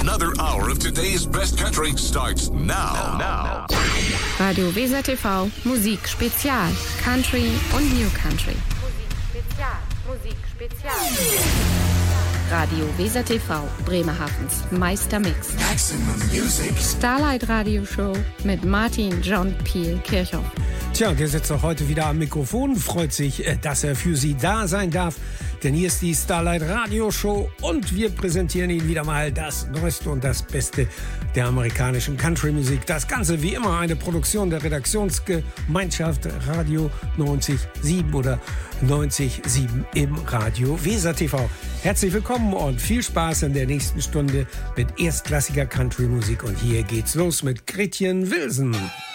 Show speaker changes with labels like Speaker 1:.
Speaker 1: Another hour of today's best country starts now.
Speaker 2: Radio Weser TV, Musik Spezial, Country und New Country. Musik Spezial. Radio Weser TV, Bremerhavens Meistermix. Starlight Radio Show mit Martin John Peel Kirchhoff.
Speaker 3: Tja, der sitzt auch heute wieder am Mikrofon, freut sich, dass er für Sie da sein darf. Denn hier ist die Starlight Radio Show und wir präsentieren Ihnen wieder mal das Neueste und das Beste der amerikanischen Country-Musik. Das Ganze wie immer eine Produktion der Redaktionsgemeinschaft Radio 90.7 oder 90.7 im Radio Weser TV. Herzlich willkommen und viel Spaß in der nächsten Stunde mit erstklassiger Country-Musik. Und hier geht's los mit Gretchen Wilson.